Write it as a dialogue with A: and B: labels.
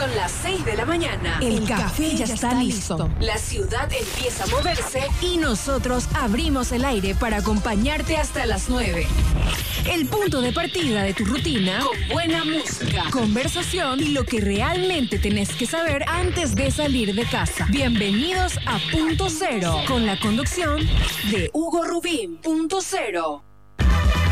A: Son las 6 de la mañana.
B: El café ya está listo.
A: La ciudad empieza a moverse
B: Y nosotros abrimos el aire para acompañarte hasta las 9. El punto de partida de tu rutina,
A: con buena música,
B: conversación y lo que realmente tenés que saber antes de salir de casa. Bienvenidos a Punto Cero, con la conducción de Hugo Rubín. Punto Cero.